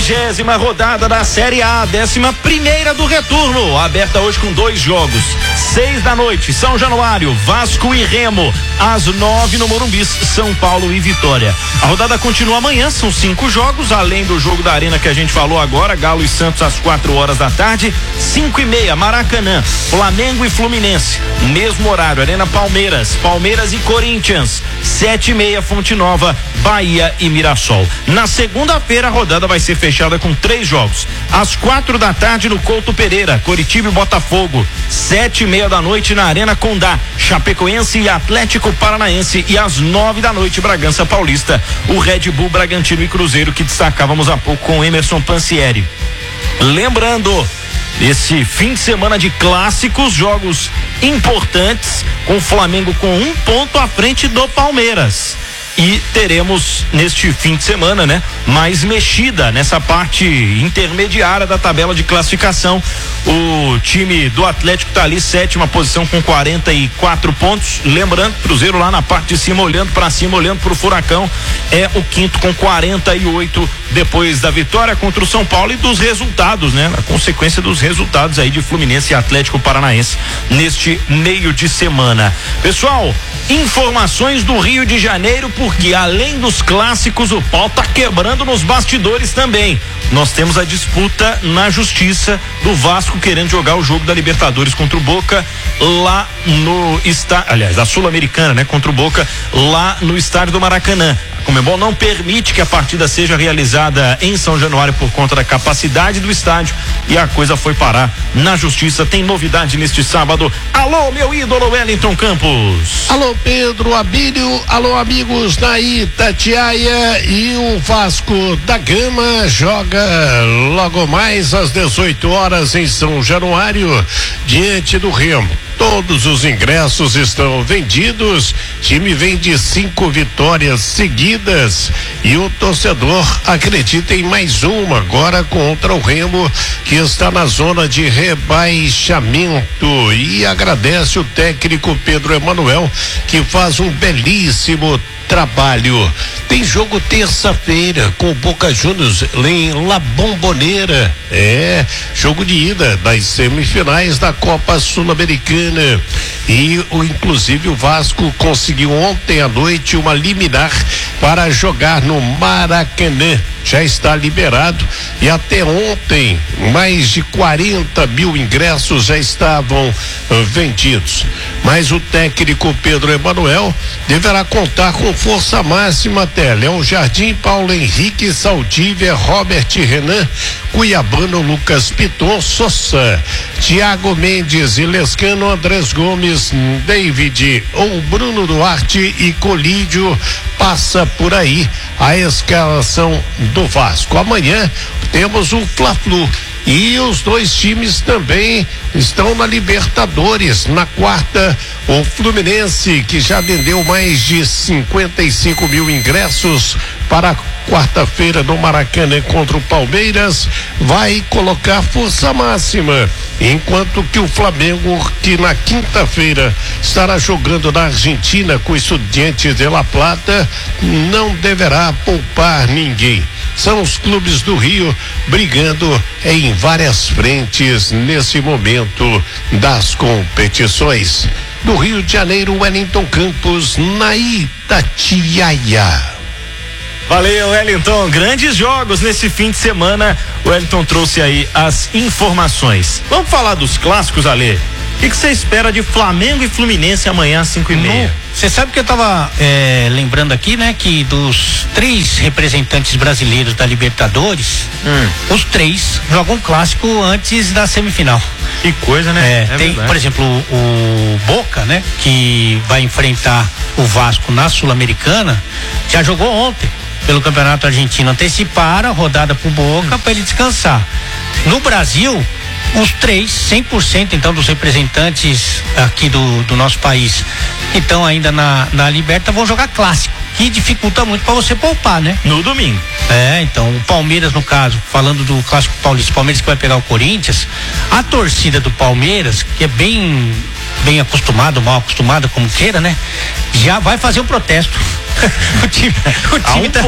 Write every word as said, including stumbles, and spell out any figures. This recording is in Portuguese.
Trigésima rodada da Série A, décima primeira do retorno, aberta hoje com dois jogos. Seis da noite, São Januário, Vasco e Remo. Às nove no Morumbi, São Paulo e Vitória. A rodada continua amanhã, são cinco jogos, além do jogo da Arena que a gente falou agora, Galo e Santos às quatro horas da tarde. Cinco e meia, Maracanã, Flamengo e Fluminense. Mesmo horário, Arena Palmeiras, Palmeiras e Corinthians. Sete e meia, Fonte Nova, Bahia e Mirassol. Na segunda-feira a rodada vai ser fechada com três jogos. Às quatro da tarde no Couto Pereira, Coritiba e Botafogo. Sete e meia da noite na Arena Condá, Chapecoense e Atlético Paranaense. E às nove da noite, Bragança Paulista, o Red Bull Bragantino e Cruzeiro, que destacávamos há pouco com Emerson Pansieri. Lembrando, esse fim de semana de clássicos, jogos importantes, com o Flamengo com um ponto à frente do Palmeiras. E teremos neste fim de semana, né, mais mexida nessa parte intermediária da tabela de classificação. O time do Atlético tá ali, sétima posição com quarenta e quatro pontos. Lembrando, Cruzeiro lá na parte de cima, olhando para cima, olhando pro Furacão, é o quinto com quarenta e oito, depois da vitória contra o São Paulo e dos resultados, né? A consequência dos resultados aí de Fluminense e Atlético Paranaense neste meio de semana. Pessoal, informações do Rio de Janeiro, porque além dos clássicos, o pau tá quebrando nos bastidores também. Nós temos a disputa na justiça do Vasco querendo jogar o jogo da Libertadores contra o Boca lá no estádio, aliás, da Sul-Americana, né? Contra o Boca lá no estádio do Maracanã. A Conmebol não permite que a partida seja realizada em São Januário por conta da capacidade do estádio e a coisa foi parar na justiça. Tem novidade neste sábado. Alô, meu ídolo Wellington Campos. Alô, Pedro Abílio. Alô, amigos da Itatiaia. E o Vasco da Gama joga logo mais às dezoito horas em São Januário, diante do Remo. Todos os ingressos estão vendidos. Time vem de cinco vitórias seguidas e o torcedor acredita em mais uma agora contra o Remo, que está na zona de rebaixamento, e agradece o técnico Pedro Emanuel, que faz um belíssimo trabalho. Tem jogo terça-feira com o Boca Juniors em La Bombonera. É, jogo de ida das semifinais da Copa Sul-Americana. E o, inclusive o Vasco conseguiu ontem à noite uma liminar para jogar no Maracanã. Já está liberado e até ontem mais de quarenta mil ingressos já estavam uh, vendidos. Mas o técnico Pedro Emanuel deverá contar com força máxima até Léo Jardim, Paulo Henrique, Saldívia, Robert Renan, Cuiabano, Lucas Piton, Sossa, Thiago Mendes e Lescano, Andrés Gomes, David ou Bruno Duarte e Colídio. Passa por aí a escalação do Vasco. Amanhã temos o Fla-Flu e os dois times também estão na Libertadores. Na quarta, o Fluminense, que já vendeu mais de cinquenta e cinco mil ingressos para quarta-feira no Maracanã contra o Palmeiras, vai colocar força máxima, enquanto que o Flamengo, que na quinta-feira estará jogando na Argentina com o Estudiantes de La Plata, não deverá poupar ninguém. São os clubes do Rio brigando em várias frentes nesse momento das competições. Do Rio de Janeiro, Wellington Campos, na Itatiaia. Valeu, Wellington. Grandes jogos nesse fim de semana. O Wellington trouxe aí as informações. Vamos falar dos clássicos, Alê. O que você espera de Flamengo e Fluminense amanhã às cinco e meia? Você sabe que eu tava é, lembrando aqui, né, que dos três representantes brasileiros da Libertadores, hum. os três jogam clássico antes da semifinal. Que coisa, né? É, é tem, verdade. Por exemplo, o, o Boca, né, que vai enfrentar o Vasco na Sul-Americana, já jogou ontem pelo Campeonato Argentino. Anteciparam a rodada pro Boca hum. para ele descansar. No Brasil, os três, cem por cento então dos representantes aqui do, do nosso país, então ainda na, na Liberta, vão jogar clássico, que dificulta muito para você poupar, né? No domingo. É, então o Palmeiras, no caso, falando do clássico paulista, o Palmeiras que vai pegar o Corinthians, a torcida do Palmeiras, que é bem bem acostumado, mal acostumada, como queira, né? Já vai fazer um protesto. o time, o time tá